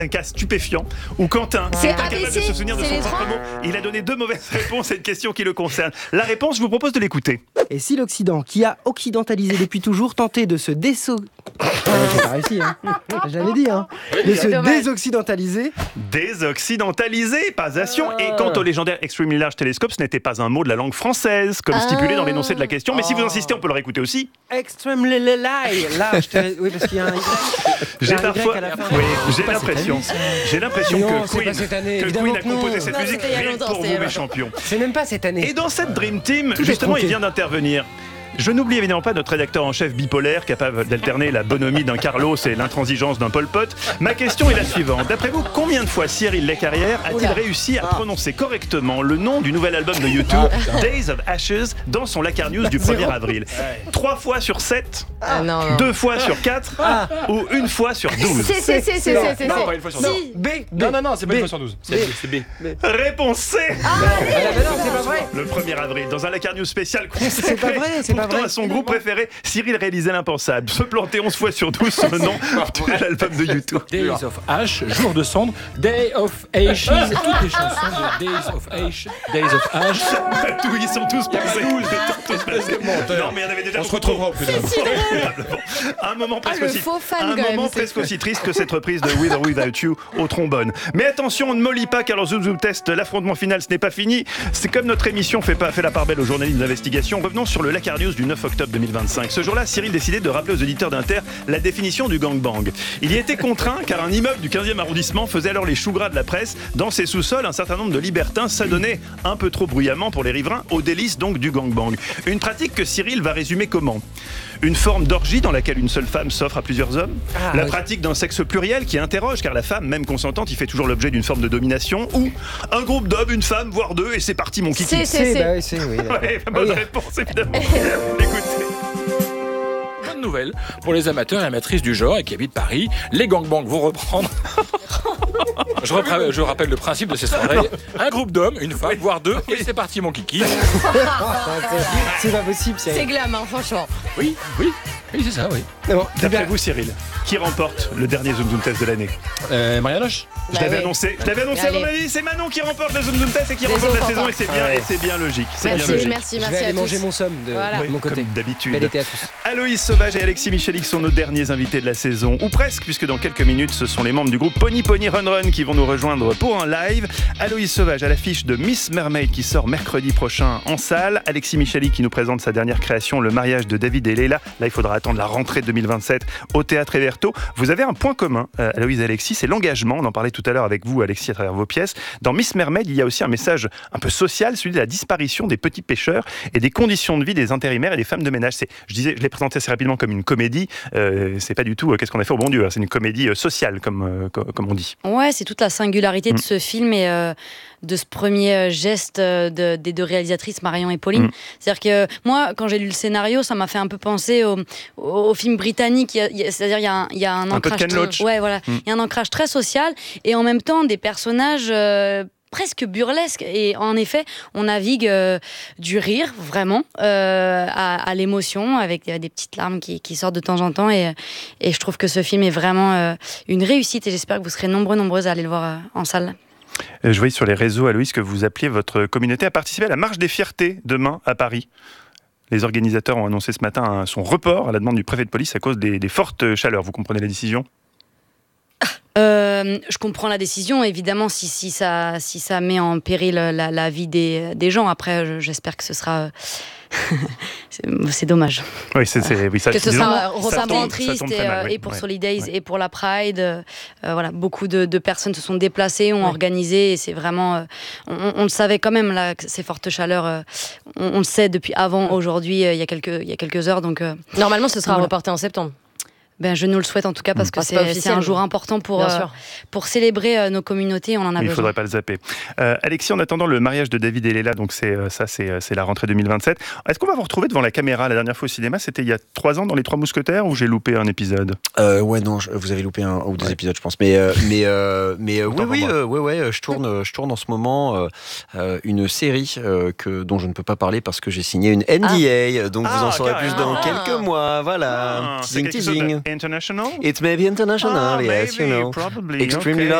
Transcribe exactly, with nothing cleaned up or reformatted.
un cas stupéfiant où Quentin C'est est incapable A B C, de se souvenir de c'est son les propre trois. mot. Il a donné deux mauvaises réponses à une question qui le concerne. La réponse, je vous propose de l'écouter. Et si l'Occident, qui a occidentalisé depuis toujours, tentait de se déso... Ah, j'ai pas réussi, hein. J'avais dit, hein. De se Dommage. désoccidentaliser. Désoccidentalisé, pas ation. Et quant au légendaire Extremely Large Telescope, ce n'était pas un mot de la langue française, comme stipulé dans l'énoncé de la question. Mais si vous insistez, on peut le réécouter aussi. Extremely lie. Là, je te... Oui, parce qu'il y a un Y. Il y J'ai a un Y parfois, à la fin. oui, j'ai C'est pas cette l'impression, année, ça. j'ai l'impression Non, que c'est Queen, pas cette année, que évidemment Queen a que non. composé cette Non, musique c'était il y a rien que longtemps, pour c'était vous, il y a mes longtemps. champions. C'est même pas cette année. Et dans cette Dream Team, Tout est justement, il tronqué. vient d'intervenir. Je n'oublie évidemment pas notre rédacteur en chef bipolaire, capable d'alterner la bonhomie d'un Carlos et l'intransigeance d'un Pol Pot. Ma question est la suivante. D'après vous, combien de fois Cyril Lécarrière a-t-il Oula. réussi à prononcer correctement le nom du nouvel album de U deux, Days of Ashes, dans son Lacar News du premier avril? Trois fois sur sept, Ah non, non. deux fois sur quatre, ou une fois sur douze? C'est, c'est, c'est, c'est, Non, c'est, c'est. non, pas une fois sur Si. deux. B, B. Non, non, non, c'est pas B. une fois sur douze. C'est c'est B. Réponse C. Ah, bah non, c'est pas vrai. Le premier avril, dans un Lacar News spécial C'est consacré pas vrai, c'est pas pourtant vrai. à son groupe préféré, Cyril réalisait l'impensable. Se planter onze fois sur douze sur le nom de l'album de U deux. Days of Ash, jour de cendre, Day of Ashes, toutes les chansons de Days of Ash, Days of Ash. Tous, ils sont tous passés. douze. Ils sont tous passés. Non, mais il y en avait déjà On se beaucoup retrouvera au plus tard. C'est si drôle. Un moment presque le aussi, faux fan, un quand même, moment c'est presque fou. aussi triste que cette reprise de With or Without You au trombone. Mais attention, on ne mollit pas car le Zoom Zoom Test, l'affrontement final, ce n'est pas fini. C'est comme notre émission fait, pas, fait la part belle aux journalistes d'investigation. Revenons sur le Lacar News du neuf octobre deux mille vingt-cinq. Ce jour-là, Cyril décidait de rappeler aux auditeurs d'Inter la définition du gangbang. Il y était contraint car un immeuble du quinzième arrondissement faisait alors les choux gras de la presse. Dans ses sous-sols, un certain nombre de libertins s'adonnaient un peu trop bruyamment pour les riverains aux délices donc du gangbang. Une pratique que Cyril va résumer comment? Une forme d'orgie dans laquelle une seule femme s'offre à plusieurs hommes. Ah, la oui. pratique d'un sexe pluriel qui interroge car la femme, même consentante, y fait toujours l'objet d'une forme de domination. Ou un groupe d'hommes, une femme, voire deux, et c'est parti mon kiki. C'est, c'est, C'est, c'est. bah oui, c'est, oui. d'accord. Ouais, bonne Oui. réponse évidemment. Écoutez. Bonne nouvelle pour les amateurs et amatrices du genre et qui habitent Paris. Les gangbangs vont reprendre. Je, repra- je rappelle le principe de ces soirées. Un groupe d'hommes, une femme, voire deux, et c'est parti mon kiki. C'est pas possible, C'est c'est. glam, hein, franchement. Oui, oui, oui, c'est ça, oui. Bon, D'après vous, Cyril, qui remporte le dernier Zoom Zoom Test de l'année? Euh, Marianne Loche. Je Bah l'avais oui. annoncé, je l'avais annoncé Allez. avant ma vie, c'est Manon qui remporte le Zoom Zoom Test et qui Désolé, remporte la papa. saison et c'est bien, Ouais. et c'est bien logique. C'est bien Merci, logique. merci, je merci vais à aller manger tous. mon somme de, Voilà. de mon côté. Comme d'habitude. Bel été à tous. Aloïs Sauvage et Alexis Michalik sont nos derniers invités de la saison, ou presque, puisque dans quelques minutes, ce sont les membres du groupe Pony Pony Run Run qui vont nous rejoindre pour un live. Aloïs Sauvage à l'affiche de Miss Mermaid qui sort mercredi prochain en salle. Alexis Michalik qui nous présente sa dernière création, Le mariage de David et Leila. Là, il faudra attendre la rentrée deux mille vingt-sept au Théâtre Héberto. Vous avez un point commun, euh, Aloïs et Alexis, c'est l'engagement. On en parlait tout à l'heure avec vous, Alexis, à travers vos pièces. Dans Miss Mermaid, il y a aussi un message un peu social, celui de la disparition des petits pêcheurs et des conditions de vie des intérimaires et des femmes de ménage. C'est, je disais, je l'ai présenté assez rapidement comme une comédie. Euh, c'est pas du tout euh, qu'est-ce qu'on a fait au bon Dieu. Hein. C'est une comédie euh, sociale, comme, euh, co- comme on dit. Ouais, c'est toute la singularité Mm. de ce film et euh, de ce premier euh, geste euh, de- des deux réalisatrices, Marion et Pauline. Mm. C'est-à-dire que moi, quand j'ai lu le scénario, ça m'a fait un peu penser au, au, au film britannique. Il y a- il y a- C'est-à-dire il y a un, il y a un Un peu de ancrage. Ken très- Loach. Ouais, voilà. Mm. Il y a un ancrage très social et en même temps des personnages. euh, presque burlesque et en effet on navigue euh, du rire vraiment euh, à, à l'émotion avec des, des petites larmes qui, qui sortent de temps en temps et, et je trouve que ce film est vraiment euh, une réussite et j'espère que vous serez nombreux nombreuses à aller le voir euh, en salle. Euh, Je voyais sur les réseaux, Aloïs, que vous appeliez votre communauté à participer à la marche des fiertés demain à Paris. Les organisateurs ont annoncé ce matin un- son report à la demande du préfet de police à cause des, des fortes chaleurs. Vous comprenez la décision ? Euh, je comprends la décision, évidemment, si, si, ça, si ça met en péril la, la vie des, des gens. Après, je- j'espère que ce sera... c'est, c'est dommage. Oui, c'est, c'est, oui, ça, Que ce disons, sera ça repartant tombe- ça triste tombe et, très mal, euh, oui. et pour Ouais. Solidays Ouais. et pour la Pride. Euh, euh, voilà, beaucoup de, de personnes se sont déplacées, ont Ouais. organisé et c'est vraiment... euh, on, on le savait quand même, là, que ces fortes chaleurs, euh, on, on le sait depuis avant, aujourd'hui, euh, il y a quelques, il y a quelques heures. Donc, euh, Normalement, ce sera Voilà. reporté en septembre. ben, je nous le souhaite en tout cas parce que Ah, c'est pas c'est, c'est officiel, un jour mais- important pour, Bien euh, sûr. pour célébrer euh, nos communautés. On en a Il ne besoin. faudrait pas le zapper. Euh, Alexis, en attendant le mariage de David et Leila, donc c'est, euh, ça, c'est, euh, c'est la rentrée deux mille vingt-sept. Est-ce qu'on va vous retrouver devant la caméra? La dernière fois au cinéma, c'était il y a trois ans dans Les Trois Mousquetaires ou j'ai loupé un épisode? Euh, ouais, non, je- vous avez loupé un ou deux Ouais. épisodes, je pense. Mais, euh, mais, euh, mais euh, oui, Autant pour oui, moi. euh, ouais, ouais, euh, je tourne, euh, je tourne en ce moment euh, euh, une série euh, que, dont je ne peux pas parler parce que j'ai signé une N D A, donc vous en Ah, saurez plus carrément. dans Ah. quelques mois. Voilà, Ah, c'est teasing, quelque chose teasing. de international? It's maybe international, Ah, yes, maybe, you know. probably. Extremely Okay.